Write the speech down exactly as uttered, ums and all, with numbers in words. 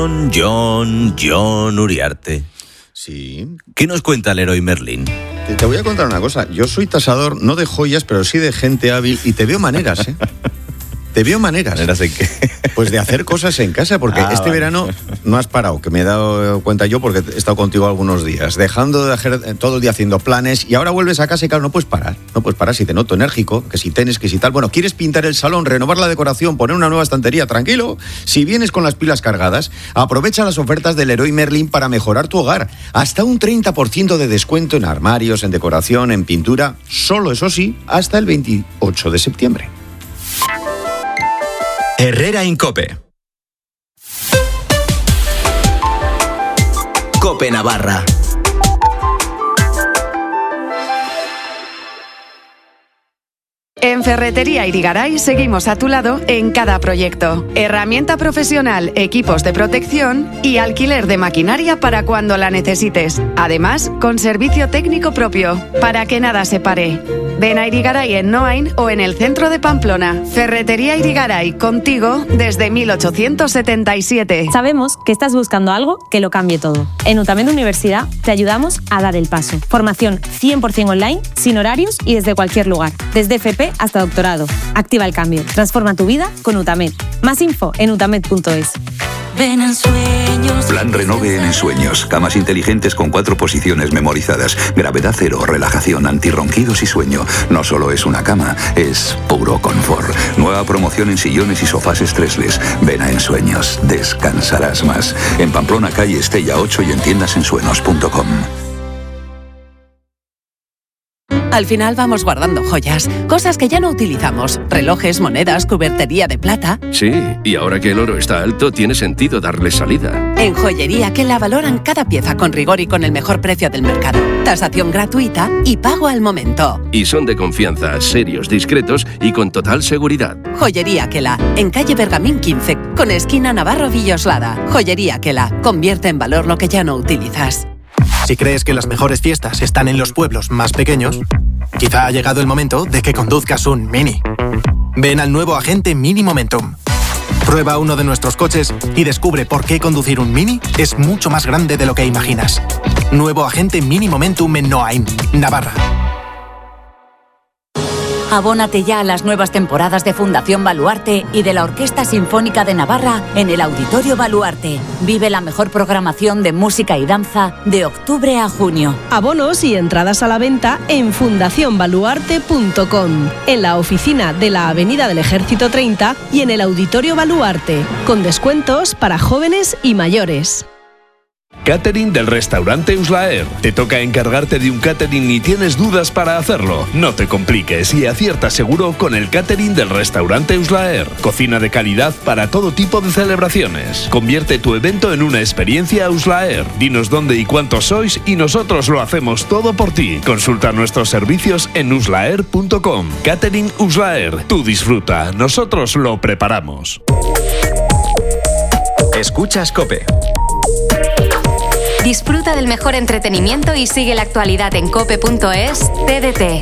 John, John, John Uriarte. Sí. ¿Qué nos cuenta el Leroy Merlin? Te, te voy a contar una cosa. Yo soy tasador, no de joyas, pero sí de gente hábil y te veo maneras, ¿eh? Te veo maneras. ¿Maneras de qué? Pues de hacer cosas en casa, porque Ah, este vale. verano no has parado, que me he dado cuenta yo porque he estado contigo algunos días, dejando de hacer todo el día haciendo planes y ahora vuelves a casa y claro, no puedes parar, no puedes parar si te noto enérgico, que si tenis, que si tal. Bueno, quieres pintar el salón, renovar la decoración, poner una nueva estantería, tranquilo. Si vienes con las pilas cargadas, aprovecha las ofertas del Leroy Merlin para mejorar tu hogar. Hasta un treinta por ciento de descuento en armarios, en decoración, en pintura, solo eso sí, hasta el veintiocho de septiembre. Herrera Incope. Cope Navarra. En Ferretería Irigaray seguimos a tu lado en cada proyecto. Herramienta profesional, equipos de protección y alquiler de maquinaria para cuando la necesites. Además, con servicio técnico propio, para que nada se pare. Ven a Irigaray en Noain o en el centro de Pamplona. Ferretería Irigaray, contigo desde mil ochocientos setenta y siete. Sabemos que estás buscando algo que lo cambie todo. En UTAMED Universidad te ayudamos a dar el paso. Formación cien por ciento online, sin horarios y desde cualquier lugar. Desde F P hasta doctorado. Activa el cambio. Transforma tu vida con UTAMED. Más info en utamed punto es. Ven en sueños. Plan Renove en Ensueños. Camas inteligentes con cuatro posiciones memorizadas. Gravedad cero, relajación, antirronquidos y sueño. No solo es una cama, es puro confort. Nueva promoción en sillones y sofás estresles. Ven a Ensueños. Descansarás más. En Pamplona, calle Estella ocho y en tiendas ensueños punto com. Al final vamos guardando joyas, cosas que ya no utilizamos, relojes, monedas, cubertería de plata. Sí, y ahora que el oro está alto, tiene sentido darle salida. En Joyería que la valoran cada pieza con rigor y con el mejor precio del mercado. Tasación gratuita y pago al momento. Y son de confianza, serios, discretos y con total seguridad. Joyería Quela, en calle Bergamín quince, con esquina Navarro Villoslada. Joyería Quela, convierte en valor lo que ya no utilizas. Si crees que las mejores fiestas están en los pueblos más pequeños, quizá ha llegado el momento de que conduzcas un Mini. Ven al nuevo Agente Mini Momentum. Prueba uno de nuestros coches y descubre por qué conducir un Mini es mucho más grande de lo que imaginas. Nuevo Agente Mini Momentum en Noain, Navarra. Abónate ya a las nuevas temporadas de Fundación Baluarte y de la Orquesta Sinfónica de Navarra en el Auditorio Baluarte. Vive la mejor programación de música y danza de octubre a junio. Abonos y entradas a la venta en fundación baluarte punto com, en la oficina de la Avenida del Ejército treinta y en el Auditorio Baluarte, con descuentos para jóvenes y mayores. Catering del restaurante Uslaer. ¿Te toca encargarte de un catering y tienes dudas para hacerlo? No te compliques y acierta seguro con el catering del restaurante Uslaer. Cocina de calidad para todo tipo de celebraciones. Convierte tu evento en una experiencia Uslaer. Dinos dónde y cuántos sois y nosotros lo hacemos todo por ti. Consulta nuestros servicios en uslaer punto com. Catering Uslaer. Tú disfruta, nosotros lo preparamos. Escuchas COPE. Disfruta del mejor entretenimiento y sigue la actualidad en cope punto es. T D T.